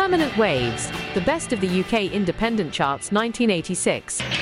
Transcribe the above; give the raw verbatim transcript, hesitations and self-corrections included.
Permanent Waves, the best of the U K independent charts nineteen eighty-six.